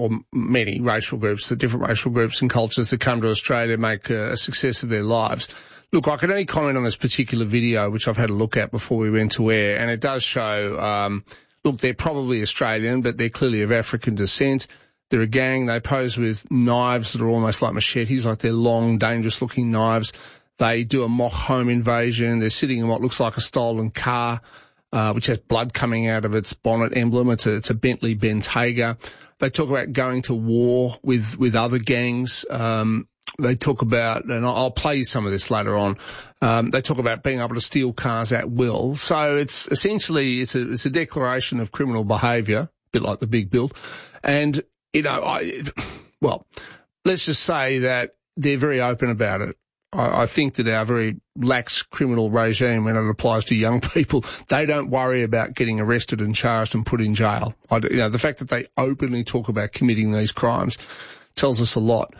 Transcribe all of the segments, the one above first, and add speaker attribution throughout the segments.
Speaker 1: or many racial groups, the different racial groups and cultures that come to Australia make a success of their lives. Look, I can only comment on this particular video, which I've had a look at before we went to air, and it does show, look, they're probably Australian, but they're clearly of African descent. They're a gang. They pose with knives that are almost like machetes, like they're long, dangerous-looking knives. They do a mock home invasion. They're sitting in what looks like a stolen car, which has blood coming out of its bonnet emblem. It's a Bentley Bentayga. They talk about going to war with other gangs. They talk about, and I'll play you some of this later on, they talk about being able to steal cars at will. So it's essentially, it's a declaration of criminal behaviour, a bit like the Big Build. And, you know, let's just say that they're very open about it. I think that our very lax criminal regime, when it applies to young people, they don't worry about getting arrested and charged and put in jail. The fact that they openly talk about committing these crimes tells us a lot.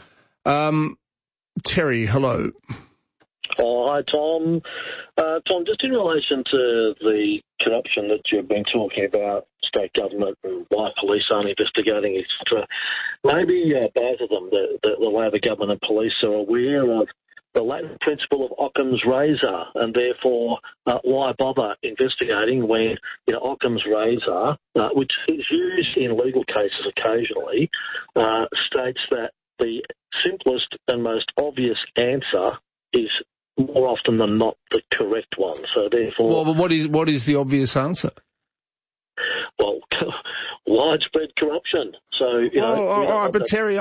Speaker 1: Terry, hello.
Speaker 2: Oh, hi, Tom. Tom, just in relation to the corruption that you've been talking about, state government and why police aren't investigating, etc., maybe both of them, the Labor government and police, are aware of the Latin principle of Occam's razor, and therefore why bother investigating when Occam's razor, which is used in legal cases occasionally, states that the simplest and most obvious answer is more often than not the correct one. So therefore,
Speaker 1: well, but what is the obvious answer?
Speaker 2: Well, widespread corruption. So
Speaker 1: all right, but Terry,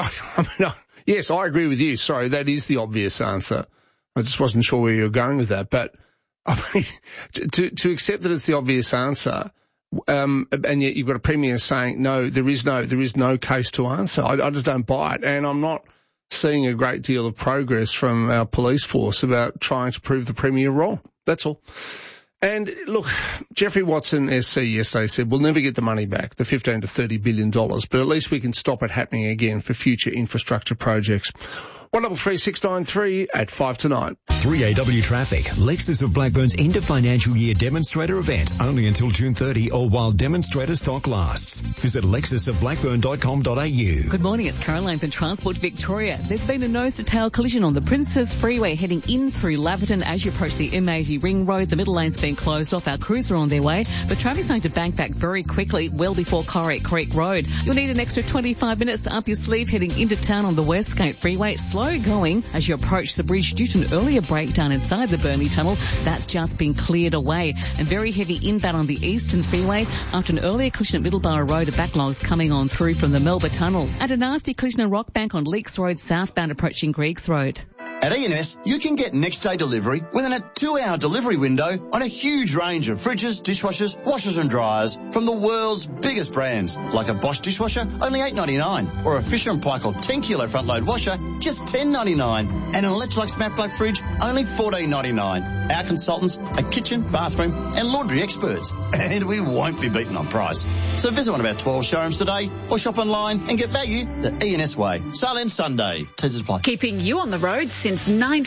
Speaker 1: yes, I agree with you. Sorry, that is the obvious answer. I just wasn't sure where you were going with that. But I mean, to accept that it's the obvious answer, and yet you've got a Premier saying, no, there is no case to answer. I just don't buy it. And I'm not seeing a great deal of progress from our police force about trying to prove the Premier wrong. That's all. And look, Jeffrey Watson, SC, yesterday said we'll never get the money back, the $15 to $30 billion, but at least we can stop it happening again for future infrastructure projects. 133693 at 5 to 9.
Speaker 3: 3AW Traffic. Lexus of Blackburn's end of financial year demonstrator event only until June 30 or while demonstrator stock lasts. Visit lexusofblackburn.com.au.
Speaker 4: Good morning, it's Caroline from Transport Victoria. There's been a nose-to-tail collision on the Princess Freeway heading in through Laverton as you approach the M80 Ring Road. The middle lane's been closed off. Our crews are on their way. The traffic's going to bank back very quickly, well before Corrick Creek Road. You'll need an extra 25 minutes up your sleeve heading into town on the Westgate Freeway. Slow going as you approach the bridge due to an earlier breakdown inside the Burnley Tunnel. That's just been cleared away. And very heavy inbound on the Eastern Freeway after an earlier collision at Middleborough Road. A backlogs coming on through from the Melba Tunnel. And a nasty collision at Rockbank on Leaks Road southbound approaching Greeks Road.
Speaker 5: At E&S, you can get next-day delivery within a 2-hour delivery window on a huge range of fridges, dishwashers, washers and dryers from the world's biggest brands, like a Bosch dishwasher, only $8.99, or a Fisher & Paykel 10-kilo front-load washer, just $10.99, and an Electrolux Matte Black fridge, only $14.99. Our consultants are kitchen, bathroom and laundry experts, and we won't be beaten on price. So visit one of our 12 showrooms today or shop online and get value the E&S way. Silent Sunday. Teasers apply.
Speaker 6: Keeping you on the road since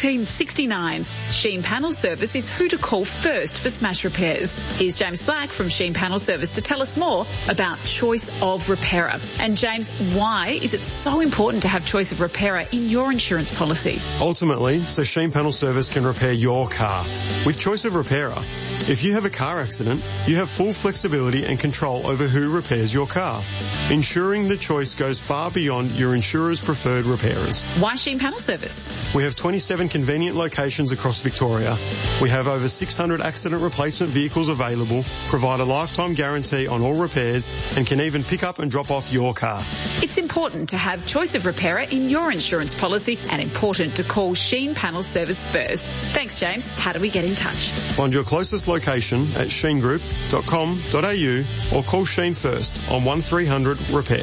Speaker 6: 1969. Sheen Panel Service is who to call first for smash repairs. Here's James Black from Sheen Panel Service to tell us more about choice of repairer. And James, why is it so important to have choice of repairer in your insurance policy?
Speaker 7: Ultimately, so Sheen Panel Service can repair your car. With choice of repairer, if you have a car accident, you have full flexibility and control over who repairs your car, ensuring the choice goes far beyond your insurer's preferred repairers.
Speaker 6: Why Sheen Panel Service?
Speaker 7: We have 27 convenient locations across Victoria. We have over 600 accident replacement vehicles available, provide a lifetime guarantee on all repairs, and can even pick up and drop off your car.
Speaker 6: It's important to have choice of repairer in your insurance policy and important to call Sheen Panel Service first. Thanks, James. How do we get in touch?
Speaker 7: Find your closest location at sheengroup.com.au or call Sheen first on 1300 Repair.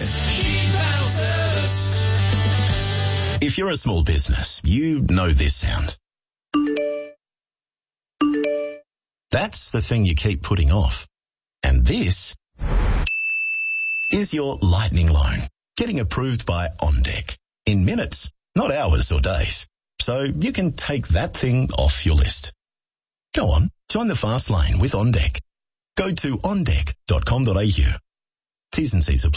Speaker 3: If you're a small business, you know this sound. That's the thing you keep putting off. And this is your lightning loan, getting approved by OnDeck in minutes, not hours or days. So you can take that thing off your list. Go on, join the fast lane with OnDeck. Go to ondeck.com.au. T's and C's apply.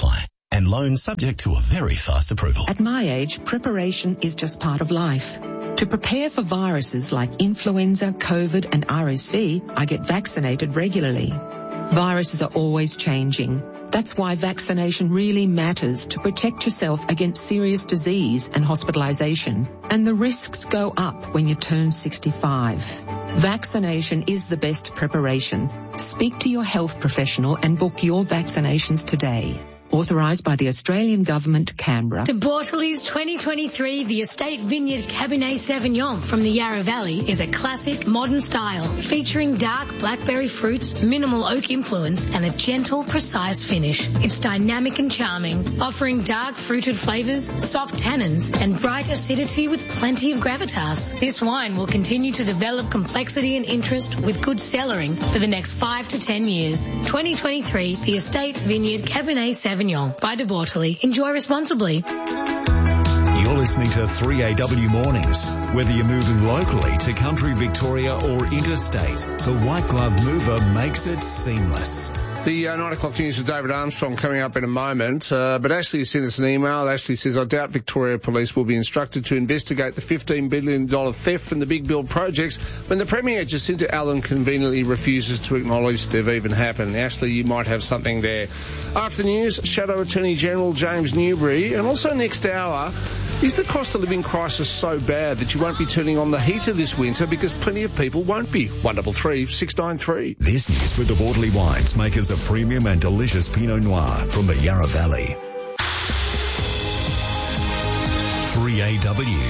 Speaker 3: and loans subject to a very fast approval.
Speaker 8: At my age, preparation is just part of life. To prepare for viruses like influenza, COVID and RSV, I get vaccinated regularly. Viruses are always changing. That's why vaccination really matters to protect yourself against serious disease and hospitalisation. And the risks go up when you turn 65. Vaccination is the best preparation. Speak to your health professional and book your vaccinations today. Authorised by the Australian Government, Canberra.
Speaker 9: De Bortoli's 2023 The Estate Vineyard Cabernet Sauvignon from the Yarra Valley is a classic modern style featuring dark blackberry fruits, minimal oak influence and a gentle, precise finish. It's dynamic and charming, offering dark fruited flavours, soft tannins and bright acidity with plenty of gravitas. This wine will continue to develop complexity and interest with good cellaring for the next 5 to 10 years. 2023 The Estate Vineyard Cabernet Sauvignon by De Bortoli. Enjoy responsibly.
Speaker 10: You're listening to 3AW Mornings. Whether you're moving locally to country Victoria or interstate, the White Glove Mover makes it seamless.
Speaker 1: The 9 o'clock news with David Armstrong coming up in a moment. But Ashley sent us an email. Ashley says, I doubt Victoria Police will be instructed to investigate the $15 billion theft from the big build projects when the Premier, Jacinta Allen, conveniently refuses to acknowledge they've even happened. Ashley, you might have something there. After the news, Shadow Attorney General James Newbury. And also next hour, is the cost of living crisis so bad that you won't be turning on the heater this winter because plenty of people won't be? 1336 693.
Speaker 10: This news with the Bortley Wines, makers of premium and delicious Pinot Noir from the Yarra Valley. 3AW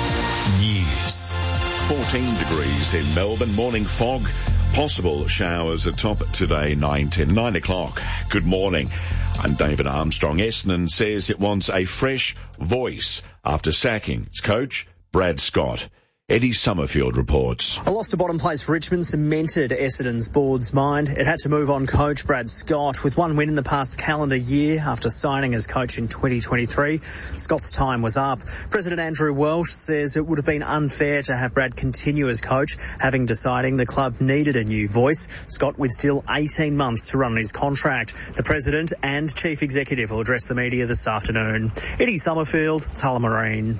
Speaker 10: News.
Speaker 11: 14 degrees in Melbourne. Morning fog. Possible showers atop today, 9 o'clock. Good morning. I'm David Armstrong. Essendon says it wants a fresh voice after sacking its coach, Brad Scott. Eddie Summerfield reports.
Speaker 12: A loss to bottom place Richmond cemented Essendon's board's mind. It had to move on coach Brad Scott with one win in the past calendar year after signing as coach in 2023. Scott's time was up. President Andrew Welsh says it would have been unfair to have Brad continue as coach, having deciding the club needed a new voice. Scott with still 18 months to run on his contract. The president and chief executive will address the media this afternoon. Eddie Summerfield, Tullamarine.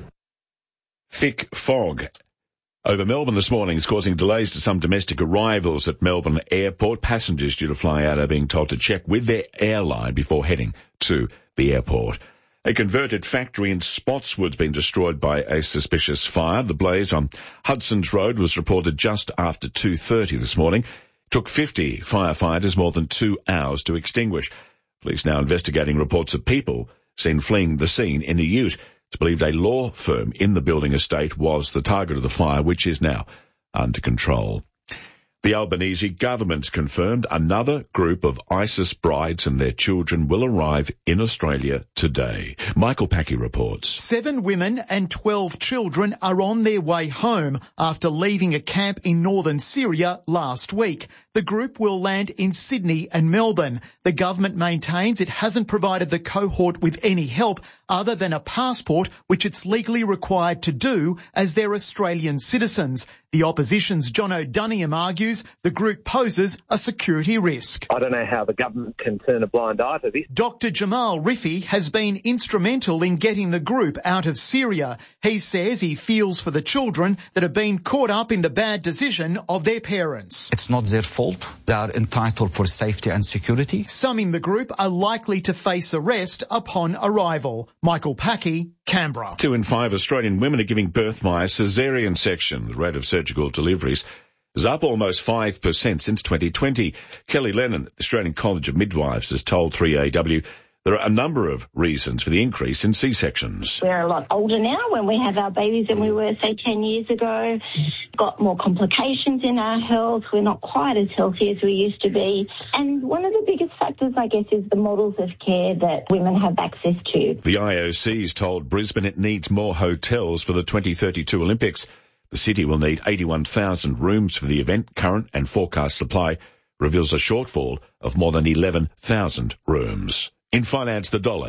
Speaker 11: Thick fog over Melbourne this morning is causing delays to some domestic arrivals at Melbourne Airport. Passengers due to fly out are being told to check with their airline before heading to the airport. A converted factory in Spotswood's been destroyed by a suspicious fire. The blaze on Hudson's Road was reported just after 2:30 this morning. It took 50 firefighters more than 2 hours to extinguish. Police now investigating reports of people seen fleeing the scene in a ute. It's believed a law firm in the building estate was the target of the fire, which is now under control. The Albanese government's confirmed another group of ISIS brides and their children will arrive in Australia today. Michael Packy reports.
Speaker 13: 7 women and 12 children are on their way home after leaving a camp in northern Syria last week. The group will land in Sydney and Melbourne. The government maintains it hasn't provided the cohort with any help other than a passport, which it's legally required to do as they're Australian citizens. The opposition's John O'Duniam argues the group poses a security risk.
Speaker 14: I don't know how the government can turn a blind eye to this.
Speaker 13: Dr. Jamal Rifi has been instrumental in getting the group out of Syria. He says he feels for the children that have been caught up in the bad decision of their parents.
Speaker 15: It's not their fault. They are entitled for safety and security.
Speaker 13: Some in the group are likely to face arrest upon arrival. Michael Packy, Canberra.
Speaker 11: 2 in 5 Australian women are giving birth via caesarean section. The rate of surgical deliveries is up almost 5% since 2020. Kelly Lennon, Australian College of Midwives, has told 3AW there are a number of reasons for the increase in C-sections.
Speaker 16: We're a lot older now when we have our babies than we were, say, 10 years ago. Got more complications in our health. We're not quite as healthy as we used to be. And one of the biggest factors, I guess, is the models of care that women have access to.
Speaker 11: The IOC's told Brisbane it needs more hotels for the 2032 Olympics. The city will need 81,000 rooms for the event. Current and forecast supply reveals a shortfall of more than 11,000 rooms. In finance, the dollar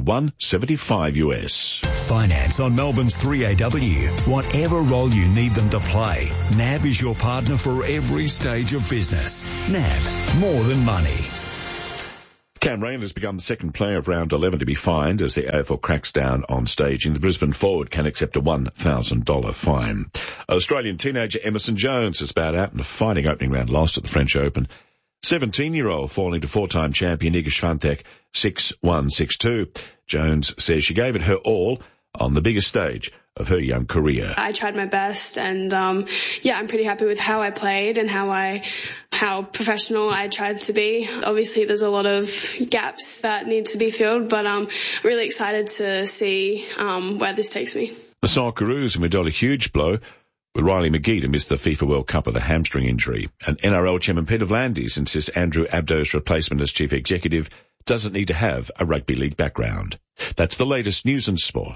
Speaker 11: 71.75 US.
Speaker 10: Finance on Melbourne's 3AW. Whatever role you need them to play, NAB is your partner for every stage of business. NAB, more than money.
Speaker 11: Cam Rayner has become the second player of round 11 to be fined as the AFL cracks down on staging. The Brisbane forward can accept a $1,000 fine. Australian teenager Emerson Jones has bowed out in a fighting opening round loss at the French Open. 17-year-old falling to four-time champion Iga Swiatek 6-1, 6-2. Jones says she gave it her all on the biggest stage of her young career.
Speaker 17: I tried my best and, I'm pretty happy with how I played and how professional I tried to be. Obviously there's a lot of gaps that need to be filled, but I'm really excited to see, where this takes me.
Speaker 11: The Socceroos have dealt a huge blow with Riley McGee to miss the FIFA World Cup with a hamstring injury. And NRL Chairman Peter V'landys insists Andrew Abdo's replacement as chief executive doesn't need to have a rugby league background. That's the latest news and sport.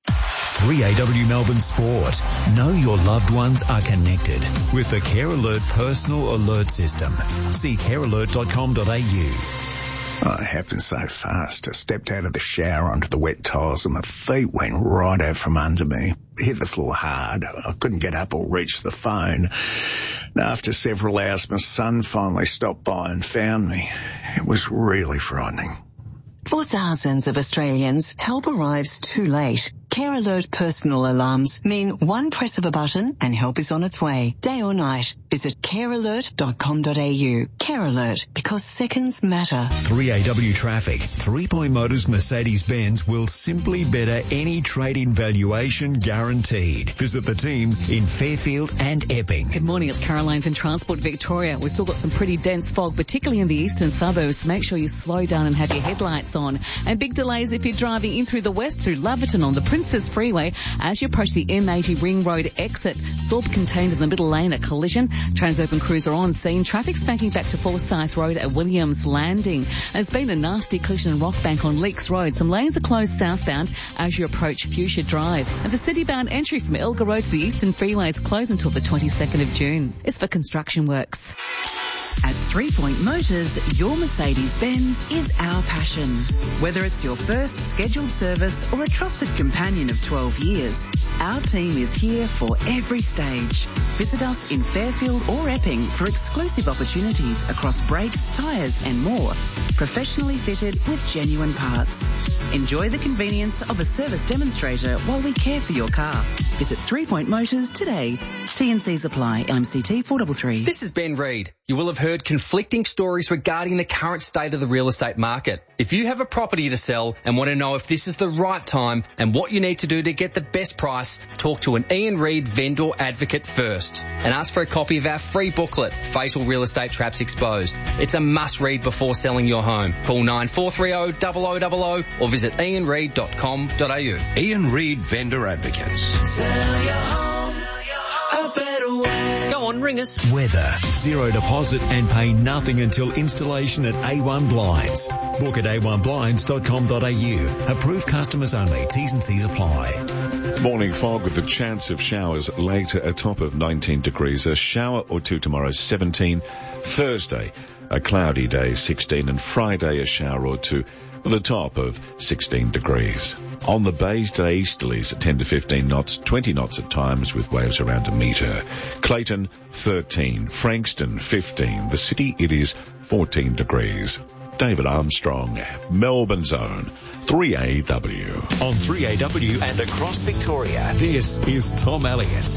Speaker 10: 3AW Melbourne Sport. Know your loved ones are connected with the Care Alert Personal Alert System. See carealert.com.au.
Speaker 18: Oh, it happened so fast. I stepped out of the shower onto the wet tiles and my feet went right out from under me. Hit the floor hard. I couldn't get up or reach the phone. And after several hours, my son finally stopped by and found me. It was really frightening.
Speaker 19: For thousands of Australians, help arrives too late. Care Alert personal alarms mean one press of a button and help is on its way, day or night. Visit carealert.com.au. Care Alert, because seconds matter.
Speaker 10: 3AW Traffic. 3 Point Motors Mercedes-Benz will simply better any trade-in valuation guaranteed. Visit the team in Fairfield and Epping.
Speaker 4: Good morning, it's Caroline from Transport Victoria. We've still got some pretty dense fog, particularly in the eastern suburbs. Make sure you slow down and have your headlights on. And big delays if you're driving in through the west through Laverton on the Princess Freeway as you approach the M80 Ring Road exit. Thorpe contained in the middle lane, a collision. Transurban Cruiser on scene. Traffic spanking back to Forsyth Road at Williams Landing. There's been a nasty collision in Rockbank on Leaks Road. Some lanes are closed southbound as you approach Fuchsia Drive. And the city-bound entry from Elgar Road to the Eastern Freeway is closed until the 22nd of June. It's for construction works.
Speaker 20: At 3 Point Motors, your Mercedes-Benz is our passion. Whether it's your first scheduled service or a trusted companion of 12 years, our team is here for every stage. Visit us in Fairfield or Epping for exclusive opportunities across brakes, tyres and more. Professionally fitted with genuine parts. Enjoy the convenience of a service demonstrator while we care for your car. Visit 3 Point Motors today. T&Cs apply. LMCT 433.
Speaker 21: This is Ben Reid. You will have heard conflicting stories regarding the current state of the real estate market. If you have a property to sell and want to know if this is the right time and what you need to do to get the best price, talk to an Ian Reid vendor advocate first and ask for a copy of our free booklet, Fatal Real Estate Traps Exposed. It's a must-read before selling your home. Call 9430 0000 or visit ianreid.com.au.
Speaker 22: Ian Reid Vendor Advocates.
Speaker 23: Sell your home a better way.
Speaker 21: Go on, ring us.
Speaker 10: Weather, zero deposit and pay nothing until installation at A1 Blinds. Book at a1blinds.com.au. Approved customers only. T's and C's apply.
Speaker 11: Morning fog with the chance of showers later, a top of 19 degrees. A shower or two tomorrow, 17. Thursday, a cloudy day, 16. And Friday, a shower or two with a top of 16 degrees. On the bays today, easterlies at 10 to 15 knots, 20 knots at times with waves around a metre. Clayton, 13. Frankston, 15. The city, it is 14 degrees. David Armstrong, Melbourne Zone, 3AW.
Speaker 10: On 3AW and across Victoria, this is Tom Elliott.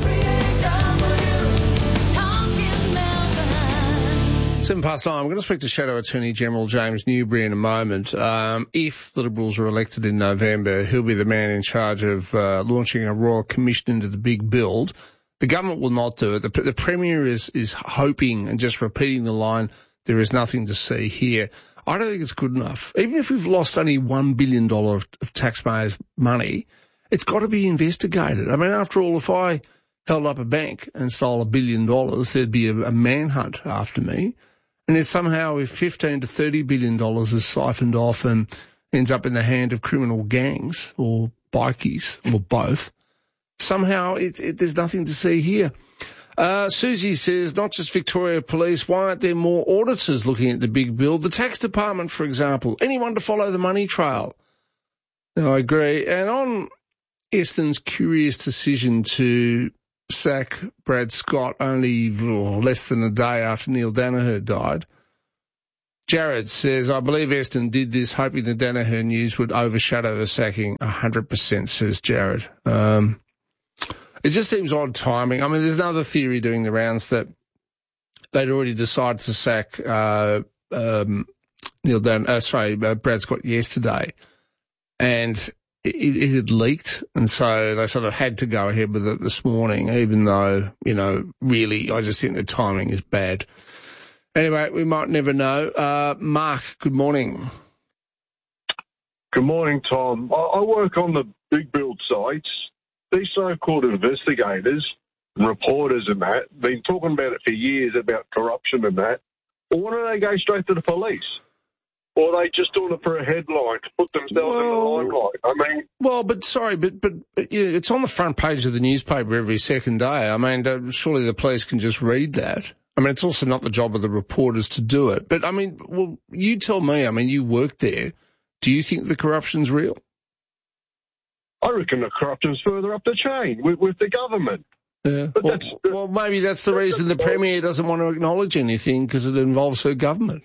Speaker 1: 7 past 9. We're going to speak to Shadow Attorney General James Newbury in a moment. If the Liberals are elected in November, he'll be the man in charge of launching a royal commission into the big build. The government will not do it. The Premier is hoping and just repeating the line, there is nothing to see here. I don't think it's good enough. Even if we've lost only $1 billion of taxpayers' money, it's got to be investigated. I mean, after all, if I held up a bank and stole $1 billion, there'd be a manhunt after me. And then somehow if $15 to $30 billion is siphoned off and ends up in the hand of criminal gangs or bikies or both, somehow there's nothing to see here. Susie says, not just Victoria Police, why aren't there more auditors looking at the big bill? The tax department, for example, anyone to follow the money trail. No, I agree. And on Eston's curious decision to sack Brad Scott only less than a day after Neil Danaher died, Jared says, I believe Eston did this hoping the Danaher news would overshadow the sacking. 100%, says Jared. It just seems odd timing. I mean, there's another theory doing the rounds that they'd already decided to sack Brad Scott yesterday, and it had leaked, and so they sort of had to go ahead with it this morning, even though, really, I just think the timing is bad. Anyway, we might never know. Mark, good morning.
Speaker 2: Good morning, Tom. I work on the big build sites. These so-called investigators and reporters and that, been talking about it for years, about corruption and that. Well, why don't they go straight to the police? Or are they just doing it for a headline to put themselves in the limelight? I mean... Well, but it's on the front page of the newspaper every second day. I mean, surely the police can just read that. I mean, it's also not the job of the reporters to do it. But, I mean, well, you tell me, I mean, you work there. Do you think the corruption's real? I reckon the corruption's further up the chain with the government. Yeah. Well, maybe that's the reason the Premier doesn't want to acknowledge anything, because it involves her government.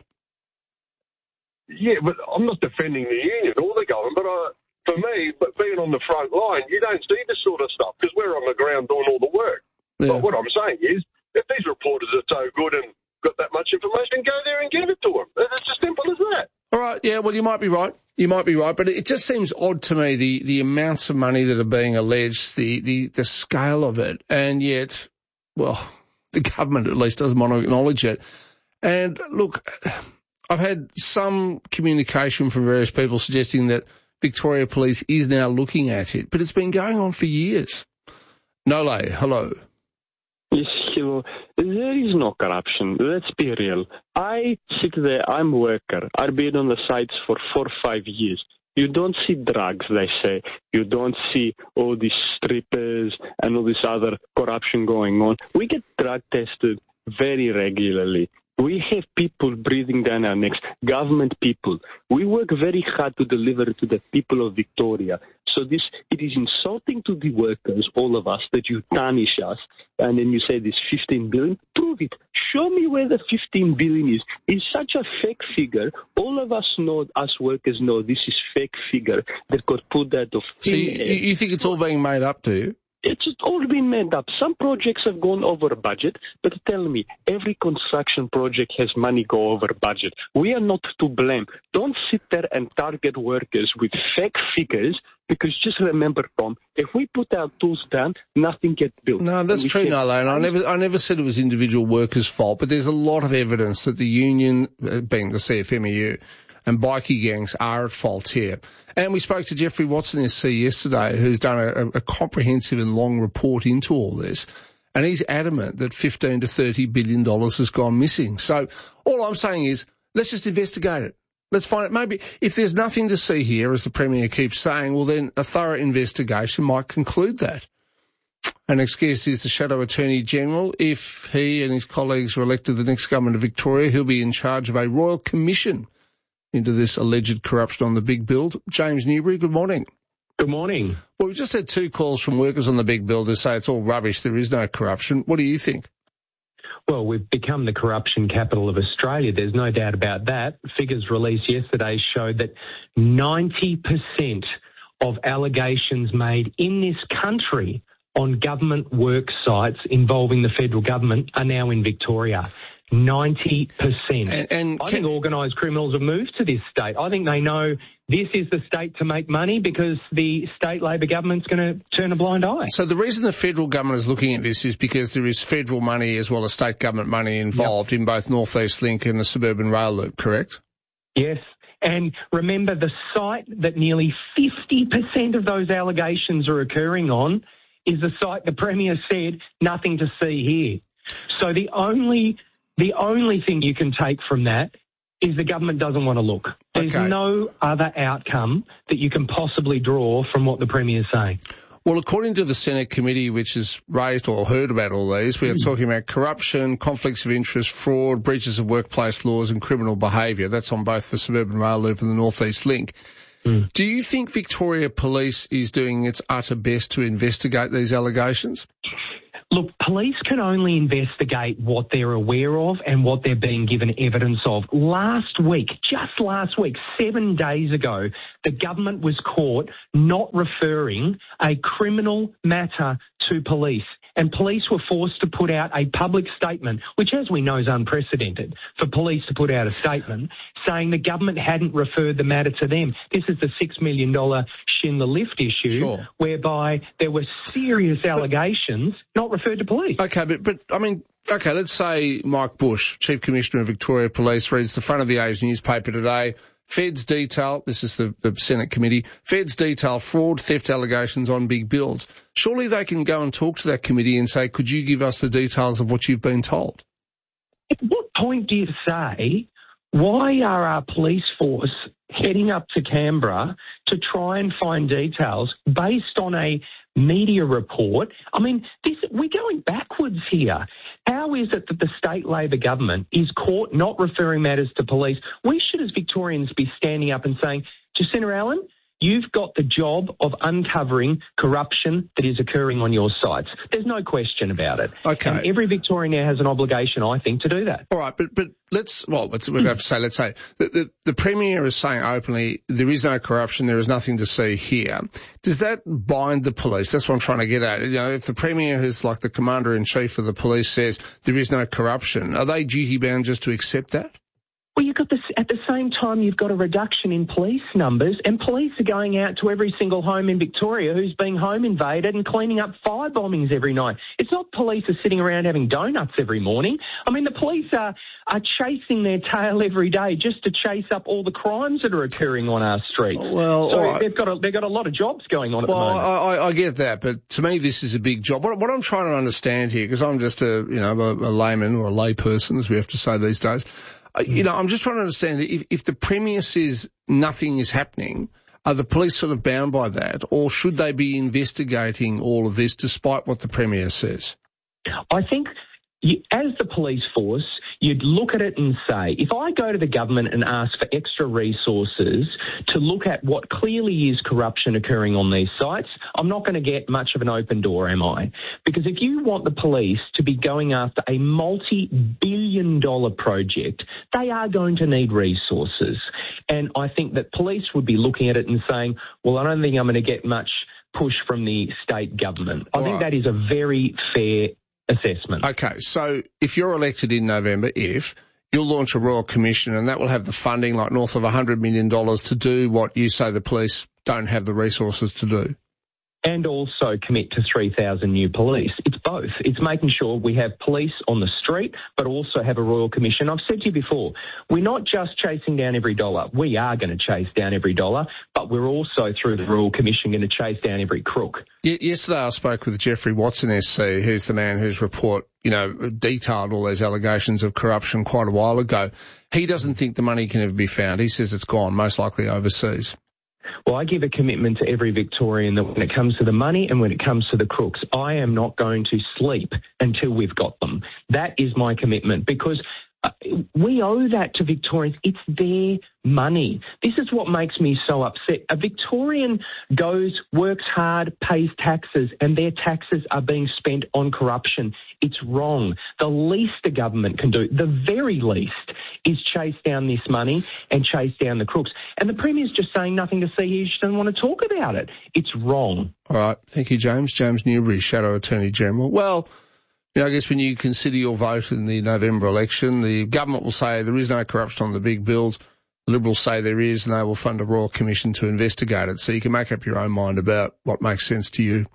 Speaker 2: Yeah, but I'm not defending the union or the government, but for me, being on the front line, you don't see this sort of stuff because we're on the ground doing all the work. Yeah. But what I'm saying is, if these reporters are so good and got that much information, go there and give it to them. It's as simple as that. All right, yeah, well, you might be right. But it just seems odd to me, the amounts of money that are being alleged, the scale of it, and yet, well, the government at least doesn't want to acknowledge it. And look, I've had some communication from various people suggesting that Victoria Police is now looking at it, but it's been going on for years. Nole, hello.
Speaker 5: Yes, hello. There is no corruption. Let's be real. I sit there, I'm a worker. I've been on the sites for 4 or 5 years. You don't see drugs, they say. You don't see all these strippers and all this other corruption going on. We get drug tested very regularly. We have people breathing down our necks, government people. We work very hard to deliver to the people of Victoria. So it is insulting to the workers, all of us, that you tarnish us, and then you say this 15 billion. Prove it. Show me where the 15 billion is. It's such a fake figure. All of us know, us workers know, this is fake figure that got put out of thin air.
Speaker 1: You think it's all being made up, do you?
Speaker 5: It's all been made up. Some projects have gone over budget, but tell me, every construction project has money go over budget. We are not to blame. Don't sit there and target workers with fake figures, because just remember, Tom, if we put our tools down, nothing gets built.
Speaker 1: No, that's true, Nolo, and I never said it was individual workers' fault, but there's a lot of evidence that the union, being the CFMEU, and bikie gangs are at fault here. And we spoke to Jeffrey Watson SC yesterday, who's done a comprehensive and long report into all this, and he's adamant that $15 to $30 billion has gone missing. So all I'm saying is, let's just investigate it. Let's find it. Maybe if there's nothing to see here, as the Premier keeps saying, well, then a thorough investigation might conclude that. Our next guest is the Shadow Attorney General. If he and his colleagues are elected to the next government of Victoria, he'll be in charge of a royal commission into this alleged corruption on the big build. James Newbury, good morning.
Speaker 6: Good morning.
Speaker 1: Well, we've just had 2 calls from workers on the big build who say it's all rubbish, there is no corruption. What do you think?
Speaker 6: Well, we've become the corruption capital of Australia. There's no doubt about that. Figures released yesterday showed that 90% of allegations made in this country on government work sites involving the federal government are now in Victoria. 90%. And I think organised criminals have moved to this state. I think they know this is the state to make money because the state Labor government's going to turn a blind eye.
Speaker 1: So the reason the federal government is looking at this is because there is federal money as well as state government money involved in both North East Link and the Suburban Rail Loop, correct?
Speaker 6: Yes. And remember, the site that nearly 50% of those allegations are occurring on is the site the Premier said nothing to see here. So the only thing you can take from that is the government doesn't want to look. There's no other outcome that you can possibly draw from what the Premier is saying.
Speaker 1: Well, according to the Senate committee, which has raised or heard about all these, we are talking about corruption, conflicts of interest, fraud, breaches of workplace laws and criminal behaviour. That's on both the Suburban Rail Loop and the North East Link. Do you think Victoria Police is doing its utter best to investigate these allegations?
Speaker 6: Look, police can only investigate what they're aware of and what they're being given evidence of. Just last week, 7 days ago, the government was caught not referring a criminal matter to police. And police were forced to put out a public statement, which, as we know, is unprecedented for police to put out a statement saying the government hadn't referred the matter to them. This is the $6 million Schindler Lift issue, whereby there were serious allegations not referred to police.
Speaker 1: Okay, but I mean, let's say Mike Bush, Chief Commissioner of Victoria Police, reads the front of the Age newspaper today. Feds detail, this is the Senate committee, Feds detail fraud, theft allegations on big builds. Surely they can go and talk to that committee and say, could you give us the details of what you've been told?
Speaker 6: At what point do you say, why are our police force heading up to Canberra to try and find details based on a media report? I mean, we're going backwards here. How is it that the state Labor government is caught not referring matters to police? We should, as Victorians, be standing up and saying, Jacinta Allen, you've got the job of uncovering corruption that is occurring on your sites. There's no question about it.
Speaker 1: Okay.
Speaker 6: And every Victorian now has an obligation, I think, to do that.
Speaker 1: All right, but we have to say, let's say, the Premier is saying openly, there is no corruption, there is nothing to see here. Does that bind the police? That's what I'm trying to get at. You know, if the Premier, who's like the Commander-in-Chief of the police, says there is no corruption, are they duty-bound just to accept that?
Speaker 6: Well, you've got this, at the same time, you've got a reduction in police numbers, and police are going out to every single home in Victoria who's being home invaded and cleaning up fire bombings every night. It's not police are sitting around having donuts every morning. I mean, the police are chasing their tail every day just to chase up all the crimes that are occurring on our streets.
Speaker 1: Well,
Speaker 6: so
Speaker 1: right.
Speaker 6: they've got a lot of jobs going on at the moment.
Speaker 1: I get that, but to me, this is a big job. What I'm trying to understand here, because I'm just a layman or a lay person, as we have to say these days. I'm just trying to understand if the Premier says nothing is happening, are the police sort of bound by that, or should they be investigating all of this despite what the Premier says?
Speaker 6: I think as the police force, you'd look at it and say, if I go to the government and ask for extra resources to look at what clearly is corruption occurring on these sites, I'm not going to get much of an open door, am I? Because if you want the police to be going after a multi-billion-dollar project, they are going to need resources. And I think that police would be looking at it and saying, well, I don't think I'm going to get much push from the state government. I think that is a very fair assessment.
Speaker 1: Okay, so if you're elected in November, you'll launch a Royal Commission and that will have the funding, like north of $100 million, to do what you say the police don't have the resources to do.
Speaker 6: And also commit to 3,000 new police. It's both. It's making sure we have police on the street, but also have a Royal Commission. I've said to you before, we're not just chasing down every dollar. We are going to chase down every dollar, but we're also, through the Royal Commission, going to chase down every crook.
Speaker 1: Yesterday I spoke with Jeffrey Watson SC, who's the man whose report, detailed all those allegations of corruption quite a while ago. He doesn't think the money can ever be found. He says it's gone, most likely overseas.
Speaker 6: Well, I give a commitment to every Victorian that when it comes to the money and when it comes to the crooks, I am not going to sleep until we've got them. That is my commitment, because we owe that to Victorians. It's their money. This is what makes me so upset. A Victorian works hard, pays taxes, and their taxes are being spent on corruption. It's wrong. The least the government can do, the very least, is chase down this money and chase down the crooks. And the Premier's just saying nothing to see here. She doesn't want to talk about it. It's wrong.
Speaker 1: All right. Thank you, James. James Newbury, Shadow Attorney General. Well, I guess when you consider your vote in the November election, the government will say there is no corruption on the big bills. The Liberals say there is, and they will fund a Royal Commission to investigate it. So you can make up your own mind about what makes sense to you.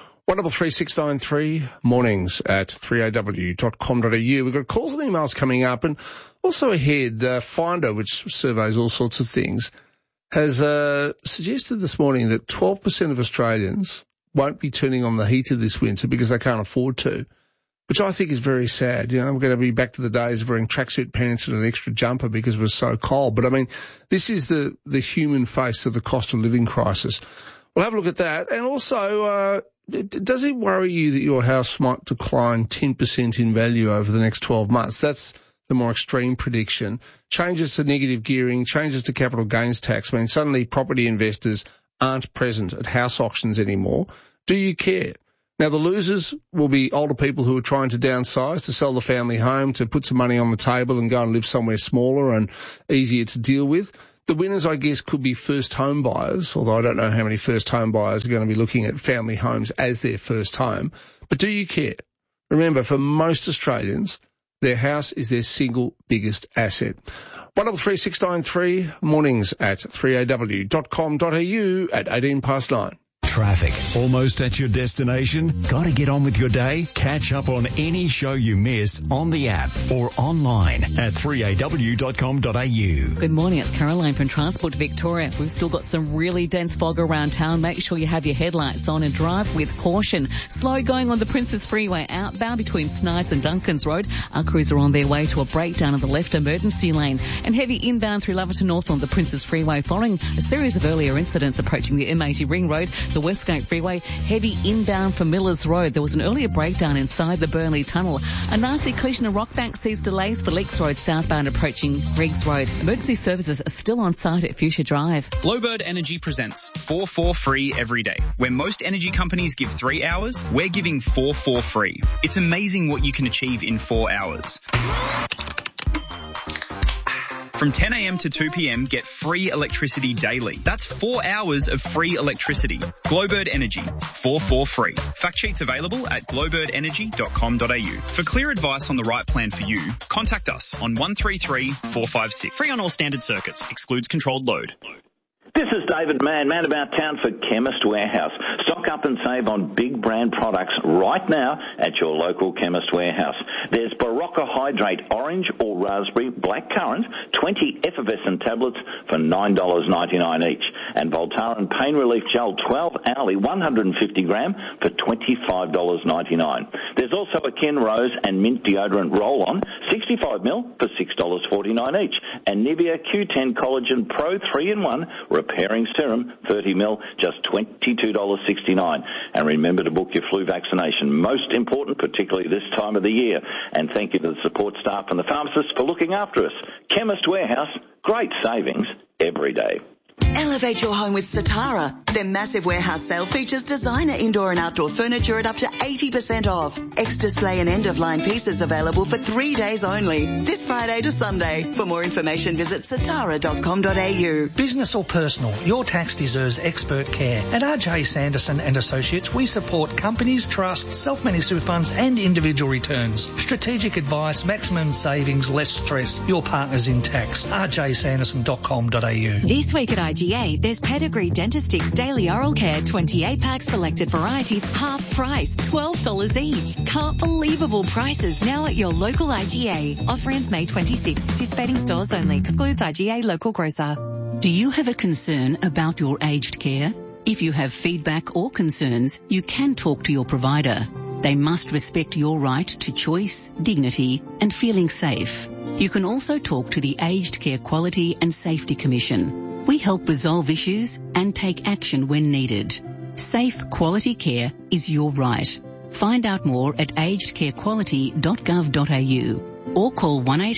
Speaker 1: 133693 mornings at 3aw.com.au. We've got calls and emails coming up, and also ahead, Finder, which surveys all sorts of things, has suggested this morning that 12% of Australians won't be turning on the heater this winter because they can't afford to, which I think is very sad. We're going to be back to the days of wearing tracksuit pants and an extra jumper because it was so cold. But, I mean, this is the human face of the cost of living crisis. We'll have a look at that. And also, does it worry you that your house might decline 10% in value over the next 12 months? That's the more extreme prediction. Changes to negative gearing, changes to capital gains tax mean suddenly property investors aren't present at house auctions anymore. Do you care? Now, the losers will be older people who are trying to downsize, to sell the family home, to put some money on the table and go and live somewhere smaller and easier to deal with. The winners, I guess, could be first home buyers, although I don't know how many first home buyers are going to be looking at family homes as their first home. But do you care? Remember, for most Australians, their house is their single biggest asset. 133693, mornings at 3aw.com.au at 9:18.
Speaker 10: Traffic. Almost at your destination? Got to get on with your day? Catch up on any show you miss on the app or online at 3aw.com.au.
Speaker 4: Good morning, it's Caroline from Transport Victoria. We've still got some really dense fog around town. Make sure you have your headlights on and drive with caution. Slow going on the Princess Freeway outbound between Snides and Duncans Road. Our crews are on their way to a breakdown of the left emergency lane. And heavy inbound through Laverton North on the Princess Freeway following a series of earlier incidents approaching the M80 Ring Road. The Westgate Freeway, heavy inbound for Millers Road. There was an earlier breakdown inside the Burnley Tunnel. A nasty collision at Rockbank sees delays for Leaks Road southbound approaching Riggs Road. Emergency services are still on site at Fuchsia Drive.
Speaker 3: Glowbird Energy presents 4 free every day. Where most energy companies give 3 hours, we're giving 4 free. It's amazing what you can achieve in 4 hours. From 10 a.m. to 2 p.m, get free electricity daily. That's 4 hours of free electricity. Glowbird Energy, 4 free. Fact sheets available at glowbirdenergy.com.au. For clear advice on the right plan for you, contact us on 133 456. Free on all standard circuits. Excludes controlled load.
Speaker 7: This is David Mann about town for Chemist Warehouse. Stock up and save on big brand products right now at your local Chemist Warehouse. There's Barocca Hydrate Orange or Raspberry Blackcurrant 20 effervescent tablets for $9.99 each. And Voltaren Pain Relief Gel 12 hourly 150 gram for $25.99. There's also a Ken Rose and Mint Deodorant Roll-On 65 ml for $6.49 each. And Nivea Q10 Collagen Pro 3-in-1 Repairing Serum 30 ml, just $22.69. And remember to book your flu vaccination. Most important, particularly this time of the year. And thank you to the support staff and the pharmacists for looking after us. Chemist Warehouse, great savings every day.
Speaker 19: Elevate your home with Satara. Their massive warehouse sale features designer indoor and outdoor furniture at up to 80% off. Ex-display and end-of-line pieces available for 3 days only. This Friday to Sunday. For more information, visit satara.com.au.
Speaker 8: Business or personal, your tax deserves expert care. At RJ Sanderson and Associates, we support companies, trusts, self-managed super funds and individual returns. Strategic advice, maximum savings, less stress. Your partners in tax. rjsanderson.com.au.
Speaker 24: This week at IGA, there's Pedigree Dentistix Daily Oral Care 28 packs selected varieties, half price, $12 each. Can't believable prices now at your local IGA. Offer ends May 26. Participating stores only. Excludes IGA local grocer.
Speaker 25: Do you have a concern about your aged care? If you have feedback or concerns, you can talk to your provider. They must respect your right to choice, dignity and feeling safe. You can also talk to the Aged Care Quality and Safety Commission. We help resolve issues and take action when needed. Safe quality care is your right. Find out more at agedcarequality.gov.au or call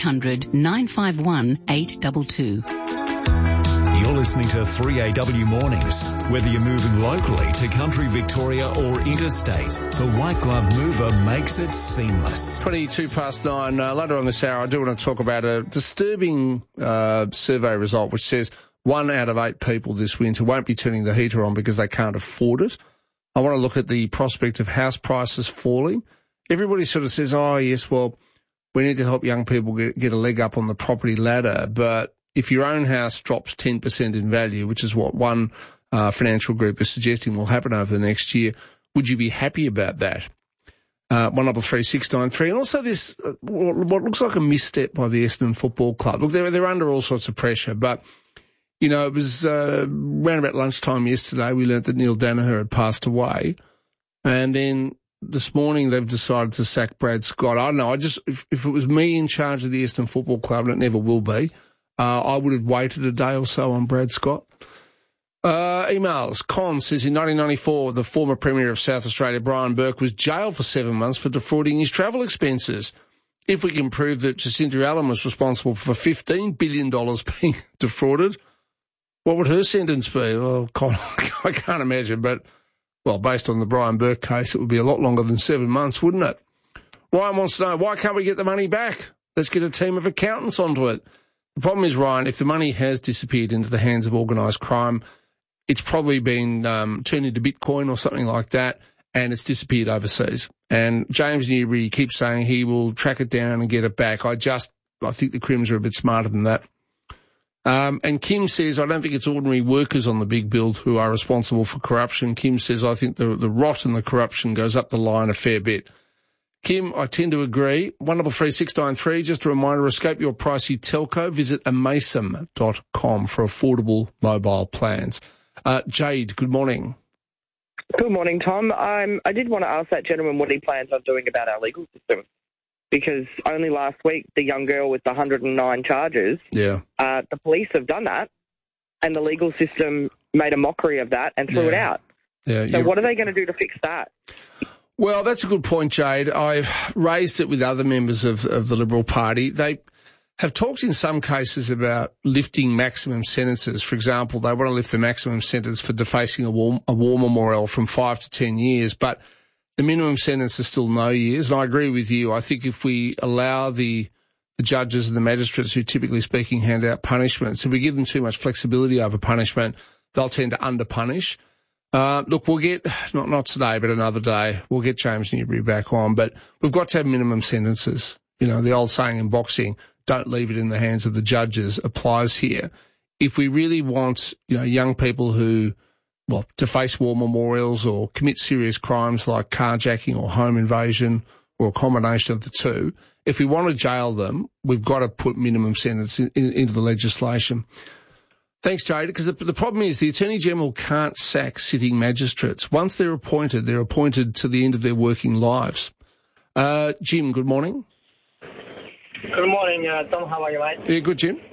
Speaker 25: 1-800-951-822.
Speaker 10: You're listening to 3AW Mornings. Whether you're moving locally to country Victoria or interstate, the White Glove Mover makes it seamless.
Speaker 1: 9:22. Later on this hour, I do want to talk about a disturbing survey result which says 1 out of 8 people this winter won't be turning the heater on because they can't afford it. I want to look at the prospect of house prices falling. Everybody sort of says, oh, yes, well, we need to help young people get a leg up on the property ladder, but if your own house drops 10% in value, which is what one financial group is suggesting will happen over the next year, would you be happy about that? 133693. And also this, what looks like a misstep by the Essendon Football Club. Look, they're under all sorts of pressure, but, you know, it was around about lunchtime yesterday we learnt that Neil Danaher had passed away. And then this morning they've decided to sack Brad Scott. I don't know, if it was me in charge of the Essendon Football Club, and it never will be, I would have waited a day or so on Brad Scott. Emails. Con says in 1994, the former Premier of South Australia, Brian Burke, was jailed for 7 months for defrauding his travel expenses. If we can prove that Jacinta Allen was responsible for $15 billion being defrauded, what would her sentence be? Well, Con, I can't imagine, but well, based on the Brian Burke case, it would be a lot longer than 7 months, wouldn't it? Ryan wants to know, why can't we get the money back? Let's get a team of accountants onto it. The problem is, Ryan, if the money has disappeared into the hands of organised crime, it's probably been turned into Bitcoin or something like that, and it's disappeared overseas. And James Newbury keeps saying he will track it down and get it back. I think the Crims are a bit smarter than that. And Kim says, I don't think it's ordinary workers on the big build who are responsible for corruption. Kim says, I think the rot and the corruption goes up the line a fair bit. Kim, I tend to agree. 133693, just a reminder, escape your pricey telco. Visit amasem.com for affordable mobile plans. Jade, good morning.
Speaker 9: Good morning, Tom. I did want to ask that gentleman what he plans on doing about our legal system, because only last week the young girl with the 109 charges, the police have done that, and the legal system made a mockery of that and threw it out. So what are they going to do to fix that?
Speaker 1: Well, that's a good point, Jade. I've raised it with other members of the Liberal Party. They have talked in some cases about lifting maximum sentences. For example, they want to lift the maximum sentence for defacing a war memorial from 5 to 10 years, but the minimum sentence is still no years. And I agree with you. I think if we allow the judges and the magistrates who typically speaking hand out punishments, if we give them too much flexibility over punishment, they'll tend to under-punish. Look, we'll get, not today, but another day, we'll get James Newbury back on, but we've got to have minimum sentences. You know, the old saying in boxing, don't leave it in the hands of the judges, applies here. If we really want, young people who, deface war memorials or commit serious crimes like carjacking or home invasion or a combination of the two, if we want to jail them, we've got to put minimum sentence into the legislation. Thanks, Jade, because the problem is the Attorney-General can't sack sitting magistrates. Once they're appointed to the end of their working lives. Jim, good morning.
Speaker 12: Good morning, Tom. How are you, mate?
Speaker 1: Yeah, good, Jim.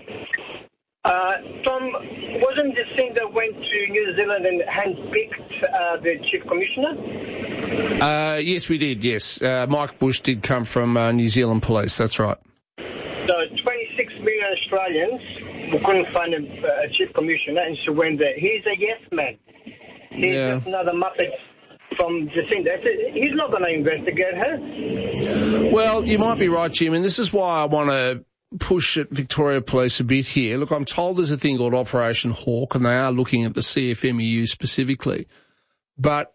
Speaker 12: Tom, wasn't this thing that went to New Zealand and handpicked the Chief Commissioner?
Speaker 1: Yes, we did, yes. Mike Bush did come from New Zealand Police, that's right.
Speaker 12: So 26 million Australians who couldn't find a Chief Commissioner, and so went there. He's a yes man. He's just another muppet from Jacinda. He's not going to investigate her.
Speaker 1: Well, you might be right, Jim, and this is why I want to push at Victoria Police a bit here. Look, I'm told there's a thing called Operation Hawk, and they are looking at the CFMEU specifically. But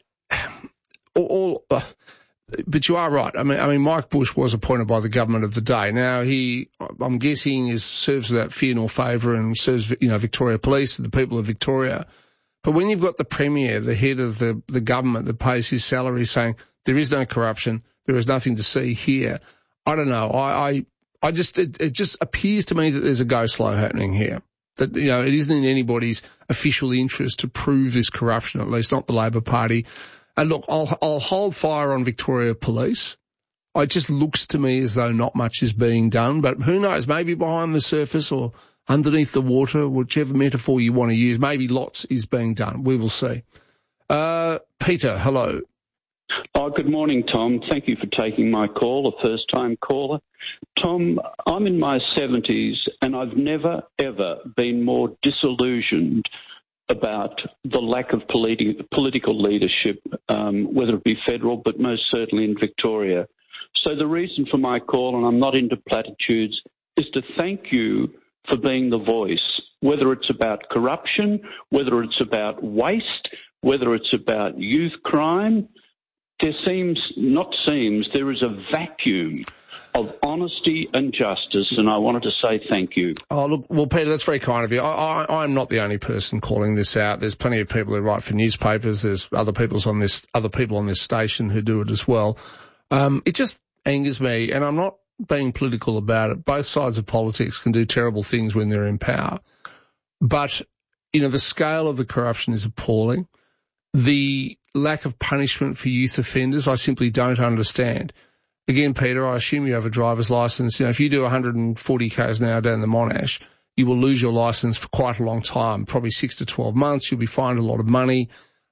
Speaker 1: but you are right. I mean, Mike Bush was appointed by the government of the day. Now, I'm guessing, serves without fear nor favour and serves, Victoria Police and the people of Victoria. But when you've got the Premier, the head of the government that pays his salary, saying there is no corruption, there is nothing to see here, I don't know. It just appears to me that there's a go-slow happening here. That, it isn't in anybody's official interest to prove this corruption, at least not the Labor Party. And look, I'll hold fire on Victoria Police. It just looks to me as though not much is being done, but who knows, maybe behind the surface or underneath the water, whichever metaphor you want to use, maybe lots is being done. We will see. Peter, hello.
Speaker 13: Oh, good morning, Tom. Thank you for taking my call, a first-time caller. Tom, I'm in my 70s and I've never, ever been more disillusioned about the lack of political leadership, whether it be federal, but most certainly in Victoria. So the reason for my call, and I'm not into platitudes, is to thank you for being the voice, whether it's about corruption, whether it's about waste, whether it's about youth crime. There is a vacuum of honesty and justice, and I wanted to say thank you.
Speaker 1: Oh, look, well, Peter, that's very kind of you. I'm not the only person calling this out. There's plenty of people who write for newspapers. There's other people on this station who do it as well. It just angers me, and I'm not being political about it. Both sides of politics can do terrible things when they're in power. But, the scale of the corruption is appalling. The lack of punishment for youth offenders, I simply don't understand. Again, Peter, I assume you have a driver's licence. If you do 140 k's an hour down the Monash, you will lose your licence for quite a long time, probably 6 to 12 months. You'll be fined a lot of money.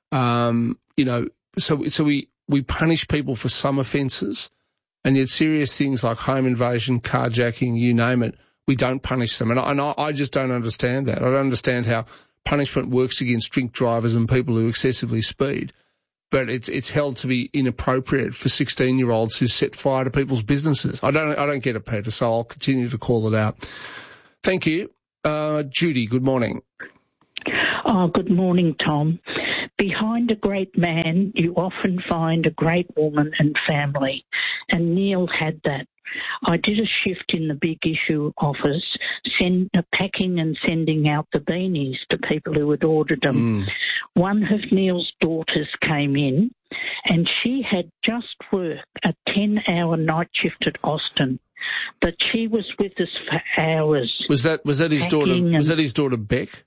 Speaker 1: So we punish people for some offences, and yet serious things like home invasion, carjacking, you name it, we don't punish them. And I just don't understand that. I don't understand how punishment works against drink drivers and people who excessively speed. but it's held to be inappropriate for 16-year-olds who set fire to people's businesses. I don't get it, Peter, so I'll continue to call it out. Thank you. Judy, good morning.
Speaker 14: Oh, good morning, Tom. Behind a great man, you often find a great woman and family, and Neil had that. I did a shift in the Big Issue office, packing and sending out the beanies to people who had ordered them. One of Neil's daughters came in, and she had just worked a 10-hour night shift at Austin, but she was with us for hours.
Speaker 1: Was that his daughter? Was that his daughter Beck?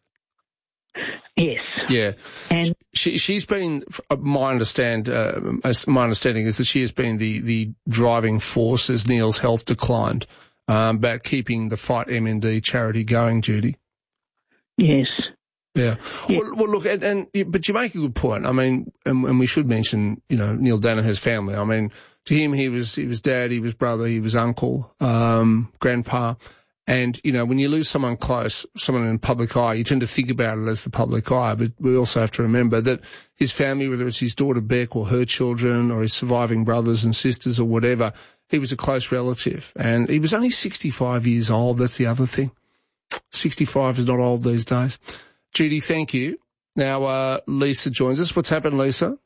Speaker 14: Yes.
Speaker 1: Yeah.
Speaker 14: And
Speaker 1: she's been, my understanding is that she has been the driving force as Neil's health declined, about keeping the Fight MND charity going, Judy.
Speaker 14: Yes.
Speaker 1: Yeah. Well, look, but you make a good point. I mean, and we should mention, Neil Danaher's family. I mean, to him, he was dad, he was brother, he was uncle, grandpa. And, when you lose someone close, someone in the public eye, you tend to think about it as the public eye. But we also have to remember that his family, whether it's his daughter Beck or her children or his surviving brothers and sisters or whatever, he was a close relative. And he was only 65 years old. That's the other thing. 65 is not old these days. Judy, thank you. Now, Lisa joins us. What's happened, Lisa?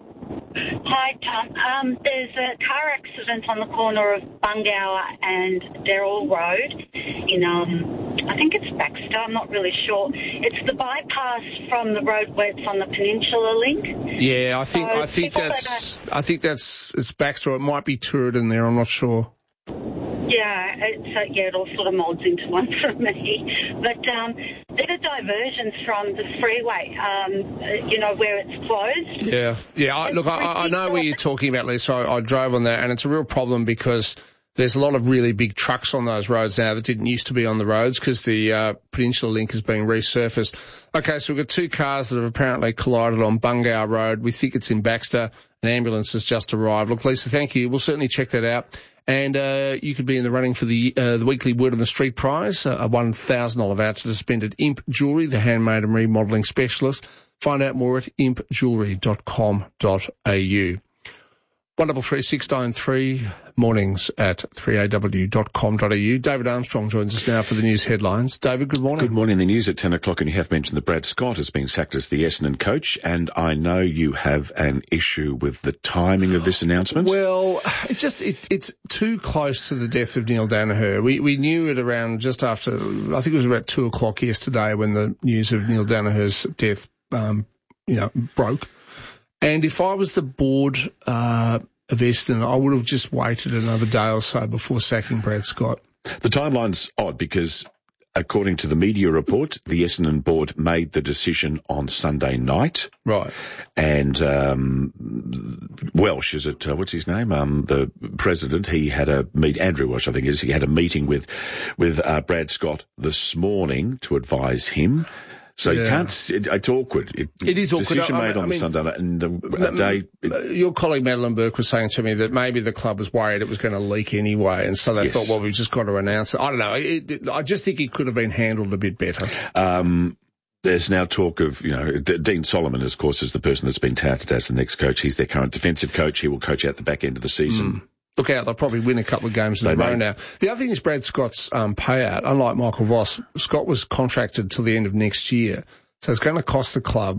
Speaker 15: Hi, Tom. There's a car accident on the corner of Bungower and Derrill Road in, I think it's Baxter, I'm not really sure. It's the bypass from the road where it's on the Peninsula Link.
Speaker 1: Yeah, I think it's Baxter. It might be Tooradin there, I'm not sure.
Speaker 15: Yeah, it all sort of molds into one for me. But there are diversions from the freeway, where it's closed.
Speaker 1: Yeah. I know where you're talking about, Lisa. I drove on that, and it's a real problem because there's a lot of really big trucks on those roads now that didn't used to be on the roads because the Peninsula Link is being resurfaced. Okay, so we've got two cars that have apparently collided on Bungower Road. We think it's in Baxter. An ambulance has just arrived. Look, Lisa, thank you. We'll certainly check that out. And you could be in the running for the weekly Word on the Street prize, a $1,000 voucher to spend at Imp Jewellery, the handmade and remodelling specialist. Find out more at impjewellery.com.au. 133693, mornings at 3aw.com.au. David Armstrong joins us now for the news headlines. David, good morning.
Speaker 11: Good morning. The news at 10 o'clock, and you have mentioned that Brad Scott has been sacked as the Essendon coach, and I know you have an issue with the timing of this announcement.
Speaker 1: Well, it's too close to the death of Neil Danaher. We knew it around just after, I think it was about 2 o'clock yesterday when the news of Neil Danaher's death, broke. And if I was the board of Essendon, I would have just waited another day or so before sacking Brad Scott.
Speaker 11: The timeline's odd because, according to the media report, the Essendon board made the decision on Sunday night.
Speaker 1: Right.
Speaker 11: And Welsh, is it, what's his name? The president, he had Andrew Welsh, I think he had a meeting with Brad Scott this morning to advise him. So you can't, it's awkward.
Speaker 1: It is awkward.
Speaker 11: Decision made on the Sunday night and the day.
Speaker 1: Your colleague Madeline Burke was saying to me that maybe the club was worried it was going to leak anyway, and so they thought, well, we've just got to announce it. I don't know. I just think it could have been handled a bit better.
Speaker 11: There's now talk of, Dean Solomon, of course, is the person that's been touted as the next coach. He's their current defensive coach. He will coach out the back end of the season.
Speaker 1: Look out, they'll probably win a couple of games in a row now. The other thing is Brad Scott's payout. Unlike Michael Voss, Scott was contracted till the end of next year. So it's going to cost the club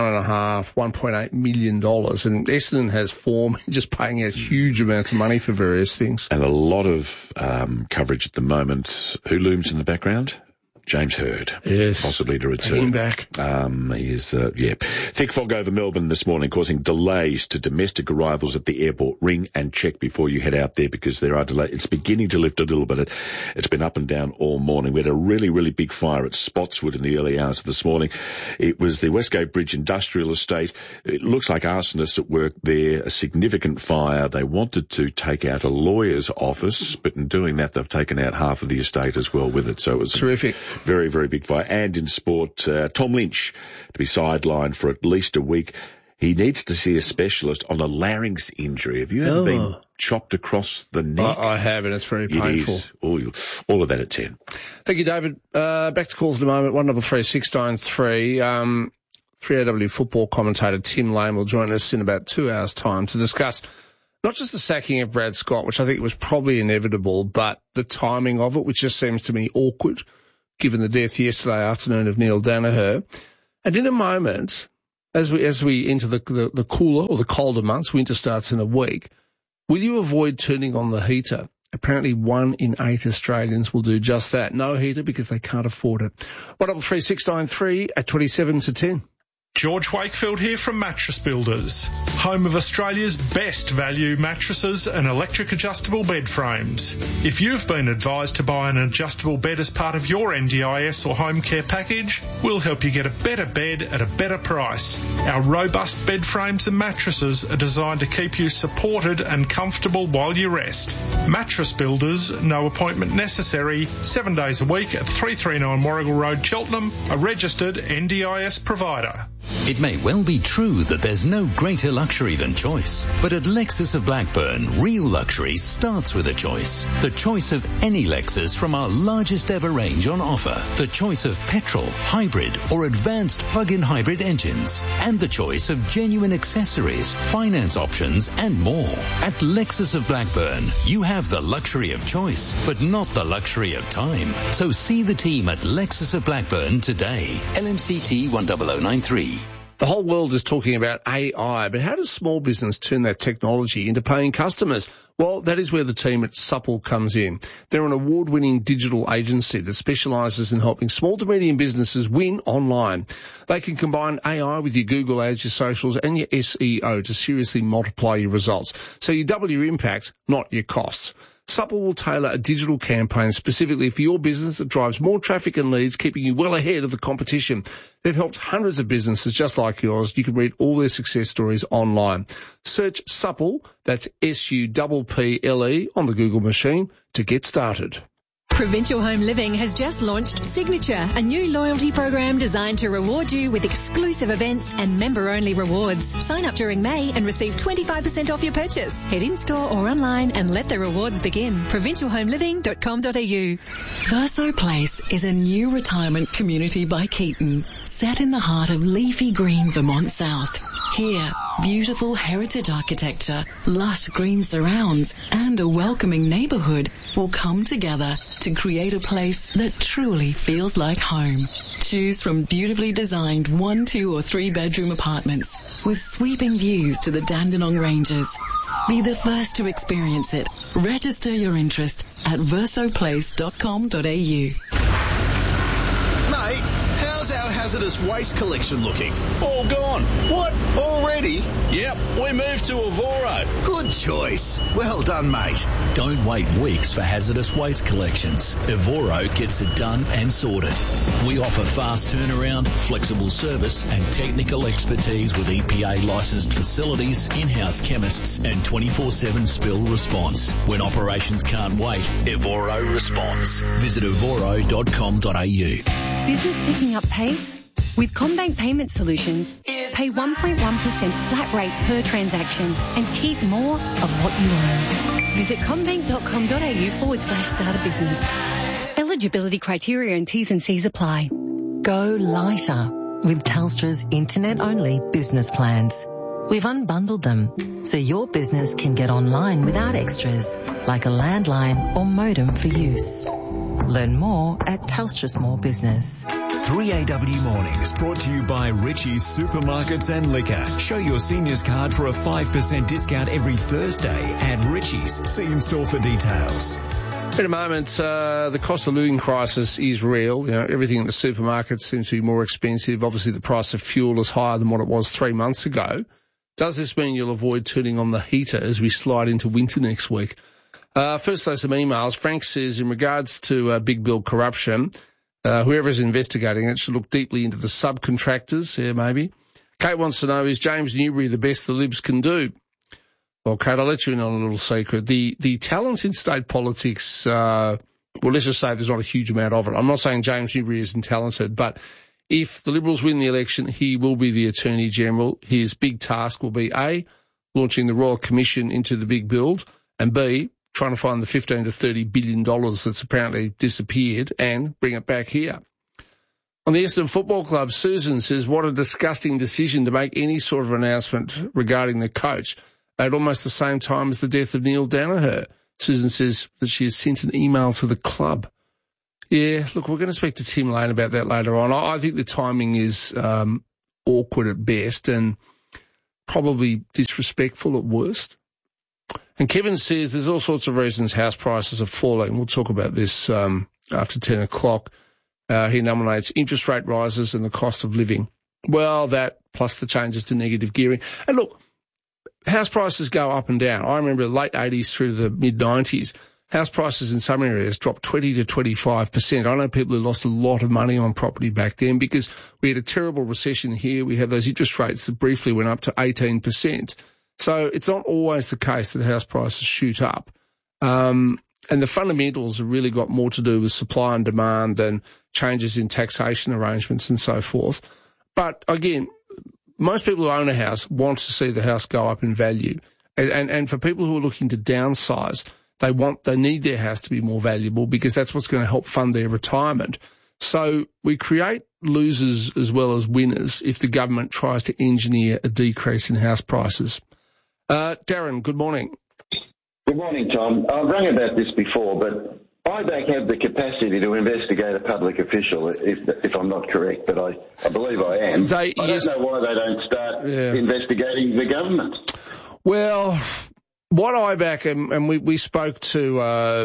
Speaker 1: $1.8 million. And Essendon has form just paying out huge amounts of money for various things.
Speaker 11: And a lot of coverage at the moment. Who looms in the background? James Hird.
Speaker 1: Yes.
Speaker 11: Possibly to return.
Speaker 1: Bring him back.
Speaker 11: He is, Thick fog over Melbourne this morning, causing delays to domestic arrivals at the airport. Ring and check before you head out there because there are delays. It's beginning to lift a little bit. It's been up and down all morning. We had a really, really big fire at Spotswood in the early hours of this morning. It was the Westgate Bridge Industrial Estate. It looks like arsonists at work there. A significant fire. They wanted to take out a lawyer's office, but in doing that, they've taken out half of the estate as well with it. So it was
Speaker 1: terrific.
Speaker 11: Very, very big fire. And in sport, Tom Lynch to be sidelined for at least a week. He needs to see a specialist on a larynx injury. Have you ever been chopped across the neck?
Speaker 1: I have, and it's very painful.
Speaker 11: It is. All of that at 10.
Speaker 1: Thank you, David. Back to calls in a moment, 133693. 3AW football commentator Tim Lane will join us in about 2 hours' time to discuss not just the sacking of Brad Scott, which I think was probably inevitable, but the timing of it, which just seems to me awkward, given the death yesterday afternoon of Neil Danaher. And in a moment, as we enter the cooler or the colder months, winter starts in a week, will you avoid turning on the heater? Apparently 1 in 8 Australians will do just that. No heater because they can't afford it. 133693 at 27 to 10.
Speaker 16: George Wakefield here from Mattress Builders, home of Australia's best value mattresses and electric adjustable bed frames. If you've been advised to buy an adjustable bed as part of your NDIS or home care package, we'll help you get a better bed at a better price. Our robust bed frames and mattresses are designed to keep you supported and comfortable while you rest. Mattress Builders, no appointment necessary, 7 days a week at 339 Warrigal Road, Cheltenham, a registered NDIS provider.
Speaker 17: It may well be true that there's no greater luxury than choice, but at Lexus of Blackburn, real luxury starts with a choice. The choice of any Lexus from our largest ever range on offer. The choice of petrol, hybrid or advanced plug-in hybrid engines. And the choice of genuine accessories, finance options and more. At Lexus of Blackburn, you have the luxury of choice, but not the luxury of time. So see the team at Lexus of Blackburn today. LMCT 10093.
Speaker 1: The whole world is talking about AI, but how does small business turn that technology into paying customers? Well, that is where the team at Supple comes in. They're an award-winning digital agency that specialises in helping small to medium businesses win online. They can combine AI with your Google Ads, your socials and your SEO to seriously multiply your results. So you double your impact, not your costs. Supple will tailor a digital campaign specifically for your business that drives more traffic and leads, keeping you well ahead of the competition. They've helped hundreds of businesses just like yours. You can read all their success stories online. Search Supple, that's SUPPLE, on the Google machine to get started.
Speaker 18: Provincial Home Living has just launched Signature, a new loyalty program designed to reward you with exclusive events and member-only rewards. Sign up during May and receive 25% off your purchase. Head in-store or online and let the rewards begin. provincialhomeliving.com.au.
Speaker 24: Verso Place is a new retirement community by Keaton, set in the heart of leafy green Vermont South. Here, beautiful heritage architecture, lush green surrounds, and a welcoming neighbourhood will come together to create a place that truly feels like home. Choose from beautifully designed 1, 2 or 3 bedroom apartments with sweeping views to the Dandenong Ranges. Be the first to experience it. Register your interest at versoplace.com.au.
Speaker 20: Mate, how's our hazardous waste collection looking? All gone. What? Already?
Speaker 22: Yep, we moved to Evoro.
Speaker 20: Good choice. Well done, mate.
Speaker 17: Don't wait weeks for hazardous waste collections. Evoro gets it done and sorted. We offer fast turnaround, flexible service and technical expertise with EPA licensed facilities, in-house chemists and 24/7 spill response. When operations can't wait, Evoro responds. Visit evoro.com.au.
Speaker 26: Business picking up pace? With CommBank Payment Solutions, pay 1.1% flat rate per transaction and keep more of what you earn. Visit commbank.com.au/start a business. Eligibility criteria and T's and C's apply.
Speaker 27: Go lighter with Telstra's internet-only business plans. We've unbundled them so your business can get online without extras like a landline or modem for use. Learn more at Telstra Small Business.
Speaker 10: 3AW Mornings brought to you by Richie's Supermarkets and Liquor. Show your seniors card for a 5% discount every Thursday at Richie's. See in store for details.
Speaker 1: In a moment, the cost of living crisis is real. You know, everything in the supermarkets seems to be more expensive. Obviously, the price of fuel is higher than what it was 3 months ago. Does this mean you'll avoid turning on the heater as we slide into winter next week? First, there's some emails. Frank says, in regards to big bill corruption, whoever is investigating it should look deeply into the subcontractors. Yeah, maybe. Kate wants to know, is James Newbury the best the Libs can do? Well, Kate, I'll let you in on a little secret. The talent in state politics, well, let's just say there's not a huge amount of it. I'm not saying James Newbury isn't talented, but if the Liberals win the election, he will be the Attorney General. His big task will be, A, launching the Royal Commission into the big build, and B, trying to find the $15 to $30 billion that's apparently disappeared and bring it back here. On the Essendon Football Club, Susan says, what a disgusting decision to make any sort of announcement regarding the coach at almost the same time as the death of Neil Danaher. Susan says that she has sent an email to the club. Yeah, look, we're going to speak to Tim Lane about that later on. I think the timing is awkward at best and probably disrespectful at worst. And Kevin says there's all sorts of reasons house prices are falling. We'll talk about this after 10 o'clock. He nominates interest rate rises and the cost of living. Well, that plus the changes to negative gearing. And look, house prices go up and down. I remember the late 80s through the mid-90s, house prices in some areas dropped 20 to 25%. I know people who lost a lot of money on property back then because we had a terrible recession here. We had those interest rates that briefly went up to 18%. So it's not always the case that house prices shoot up. And the fundamentals have really got more to do with supply and demand than changes in taxation arrangements and so forth. But again, most people who own a house want to see the house go up in value. And for people who are looking to downsize, they need their house to be more valuable because that's what's going to help fund their retirement. So we create losers as well as winners if the government tries to engineer a decrease in house prices. Darren, good morning.
Speaker 2: Good morning, Tom. I've rung about this before, but IBAC have the capacity to investigate a public official, if I'm not correct, but I believe I am. I don't know why they don't start investigating the government.
Speaker 1: Well, what IBAC, and we spoke to,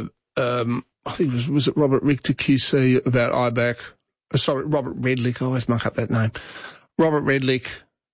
Speaker 1: I think was it Robert Richter QC about IBAC? Sorry, Robert Redlick, I always muck up that name. Robert Redlick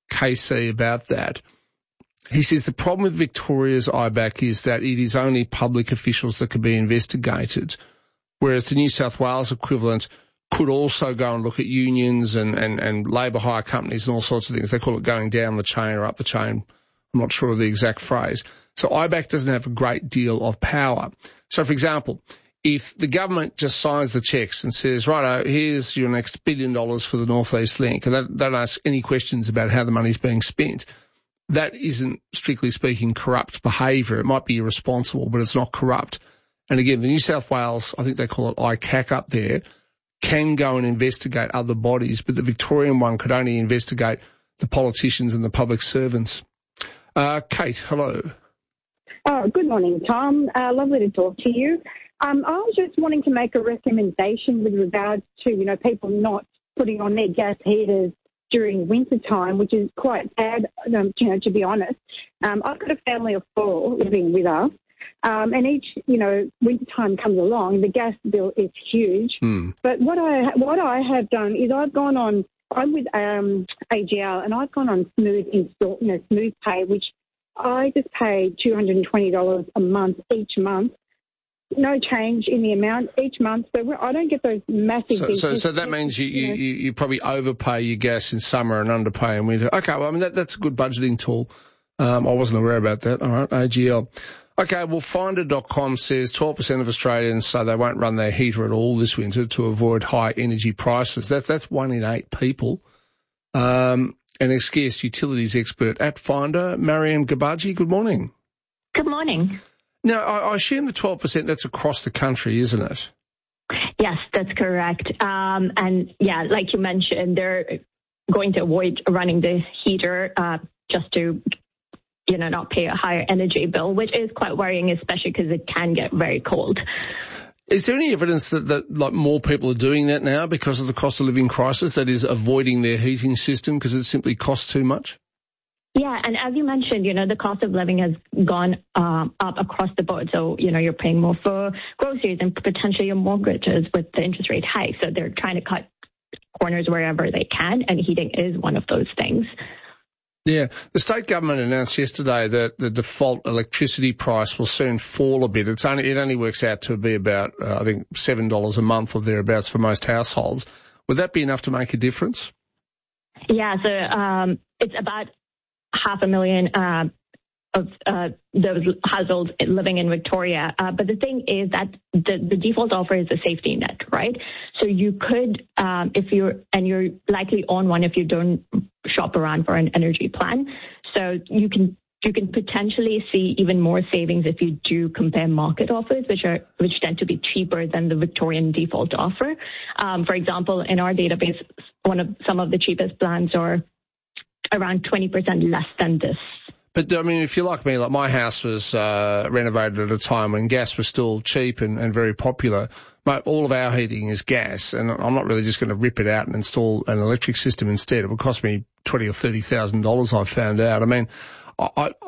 Speaker 1: KC about that. He says the problem with Victoria's IBAC is that it is only public officials that can be investigated, whereas the New South Wales equivalent could also go and look at unions and labour hire companies and all sorts of things. They call it going down the chain or up the chain. I'm not sure of the exact phrase. So IBAC doesn't have a great deal of power. So, for example, if the government just signs the checks and says, righto, here's your next $1 billion for the North East Link, and they don't ask any questions about how the money's being spent, that isn't, strictly speaking, corrupt behaviour. It might be irresponsible, but it's not corrupt. And again, the New South Wales, I think they call it ICAC up there, can go and investigate other bodies, but the Victorian one could only investigate the politicians and the public servants. Kate, hello.
Speaker 3: Oh, good morning, Tom. Lovely to talk to you. I was just wanting to make a recommendation with regards to, people not putting on their gas heaters during winter time, which is quite sad, to be honest. I've got a family of 4 living with us, and each, winter time comes along, the gas bill is huge. But what I have done is I'm with AGL, and I've gone on smooth pay, which I just pay $220 a month each month. No change in the amount each month, so I don't get those massive.
Speaker 1: So that means you probably overpay your gas in summer and underpay in winter. Okay, well, I mean that's a good budgeting tool. I wasn't aware about that. All right, AGL. Okay, well, Finder.com says 12% of Australians say they won't run their heater at all this winter to avoid high energy prices. That's 1 in 8 people. An scarce utilities expert at Finder, Mariam Gabaji. Good morning.
Speaker 4: Good morning.
Speaker 1: Now, I assume the 12%, that's across the country, isn't it?
Speaker 4: Yes, that's correct. And, yeah, like you mentioned, they're going to avoid running the heater just to, not pay a higher energy bill, which is quite worrying, especially because it can get very cold.
Speaker 1: Is there any evidence that more people are doing that now because of the cost of living crisis, that is avoiding their heating system because it simply costs too much?
Speaker 4: Yeah, and as you mentioned, the cost of living has gone up across the board. So, you're paying more for groceries and potentially your mortgages with the interest rate hike. So they're trying to cut corners wherever they can, and heating is one of those things.
Speaker 1: Yeah, the state government announced yesterday that the default electricity price will soon fall a bit. It only works out to be about, I think, $7 a month or thereabouts for most households. Would that be enough to make a difference?
Speaker 4: Yeah, so it's about 500,000 of those households living in Victoria. But the thing is that the default offer is a safety net, right? So you could, you're likely on one if you don't shop around for an energy plan. So you can you can potentially see even more savings if you do compare market offers, which tend to be cheaper than the Victorian default offer. For example, in our database, some of the cheapest plans are around 20% less than this.
Speaker 1: But, I mean, if you're like me, like my house was renovated at a time when gas was still cheap and very popular. All of our heating is gas, and I'm not really just going to rip it out and install an electric system instead. It would cost me $20,000 or $30,000, I found out. I mean,